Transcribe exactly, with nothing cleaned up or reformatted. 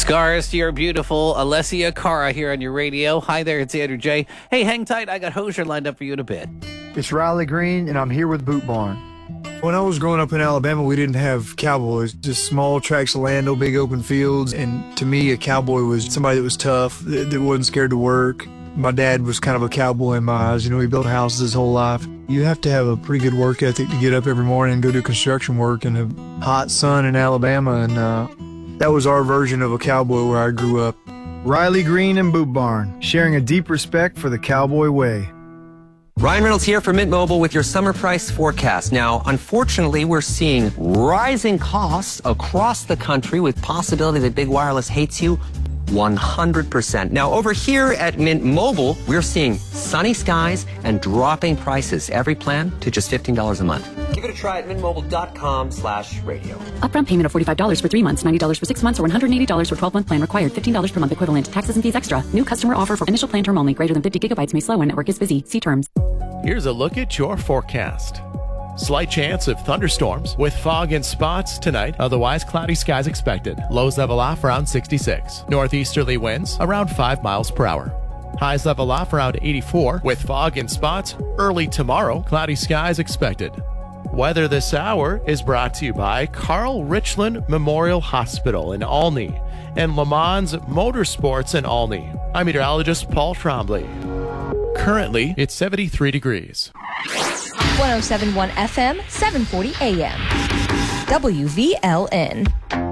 Scars to your beautiful Alessia Cara here on your radio. Hi there, it's Andrew J. Hey, hang tight. I got Hozier lined up for you in a bit. It's Riley Green, and I'm here with Boot Barn. When I was growing up in Alabama, we didn't have cowboys, just small tracts of land, no big open fields. And to me, a cowboy was somebody that was tough, that, that wasn't scared to work. My dad was kind of a cowboy in my eyes. You know, he built houses his whole life. You have to have a pretty good work ethic to get up every morning and go do construction work in the hot sun in Alabama. And uh, that was our version of a cowboy where I grew up. Riley Green and Boot Barn, sharing a deep respect for the cowboy way. Ryan Reynolds here for Mint Mobile with your summer price forecast. Now, unfortunately, we're seeing rising costs across the country with possibility that big wireless hates you one hundred percent. Now, over here at Mint Mobile, we're seeing sunny skies and dropping prices. Every plan to just fifteen dollars a month. Give it a try at mintmobile.com slash radio. Upfront payment of forty-five dollars for three months, ninety dollars for six months, or one hundred eighty dollars for twelve-month plan required. fifteen dollars per month equivalent. Taxes and fees extra. New customer offer for initial plan term only. Greater than fifty gigabytes may slow when network is busy. See terms. Here's a look at your forecast. Slight chance of thunderstorms with fog and spots tonight. Otherwise, cloudy skies expected. Lows level off around sixty-six. Northeasterly winds around five miles per hour. Highs level off around eighty-four with fog and spots. Early tomorrow, cloudy skies expected. Weather this hour is brought to you by Carl Richland Memorial Hospital in Olney and Le Mans Motorsports in Olney. I'm meteorologist Paul Trombley. Currently, it's seventy-three degrees. one oh seven point one F M, seven forty A M. W V L N.